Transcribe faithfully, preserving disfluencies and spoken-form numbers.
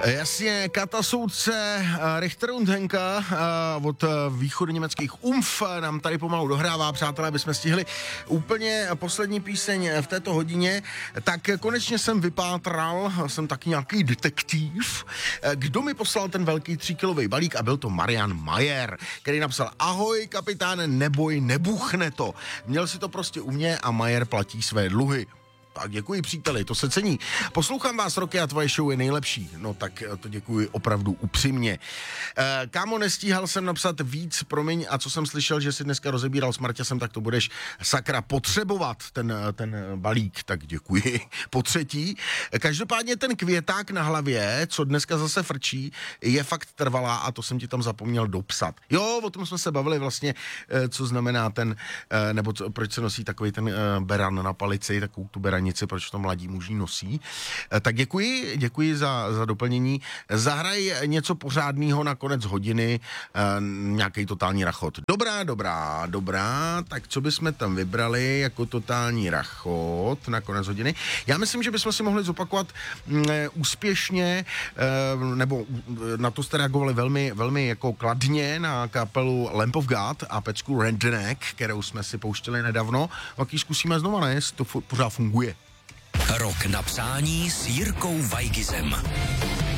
Jasně, katasoudce Richter und Henka od východoněmeckých Umf nám tady pomalu dohrává, přátelé, aby jsme stihli úplně poslední píseň v této hodině. Tak konečně jsem vypátral, jsem taky nějaký detektiv, kdo mi poslal ten velký tříkilový balík, a byl to Marian Majer, který napsal: ahoj kapitáne, neboj, nebuchne to. Měl si to prostě u mě a Majer platí své dluhy. Tak děkuji, příteli, to se cení. Poslouchám vás roky a tvoje show je nejlepší. No tak to děkuji opravdu upřímně. E, kámo, nestíhal jsem napsat víc, promiň, a co jsem slyšel, že si dneska rozebíral s Marťasem, tak to budeš sakra potřebovat, ten, ten balík, tak děkuji. Po třetí, každopádně ten květák na hlavě, co dneska zase frčí, je fakt trvalá a to jsem ti tam zapomněl dopsat. Jo, o tom jsme se bavili vlastně, co znamená ten, nebo co, proč se nosí takový ten beran na palici, takovou tu beranici, proč to mladí muži nosí. Tak děkuji, děkuji za, za doplnění. Zahraj něco pořádného na konec hodiny, nějaký totální rachot. Dobrá, dobrá, dobrá, tak co bychom tam vybrali jako totální rachot na konec hodiny? Já myslím, že bychom si mohli zopakovat m, úspěšně, e, nebo na to jste reagovali velmi, velmi jako kladně na kapelu Lamp of God a pecku Redneck, kterou jsme si pouštěli nedávno. Tak ji zkusíme znova, ne? To pořád funguje. Rok na přání s Jirkou Weigizem.